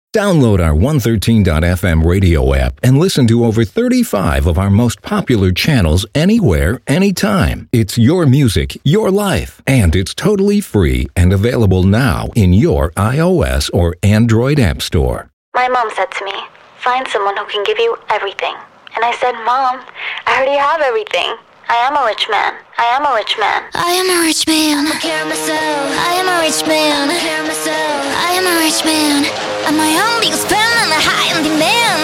Download our 113.fm radio app and listen to over 35 of our most popular channels anywhere, anytime. It's your music, your life, and it's totally free and available now in your iOS or Android app store. My mom said to me, find someone who can give you everything. And I said, Mom, I already have everything. I am a rich man. I am a rich man. I am a rich man. I care myself. I am a rich man. I care myself. I am a rich man. I'm my own big spend and a high on demand.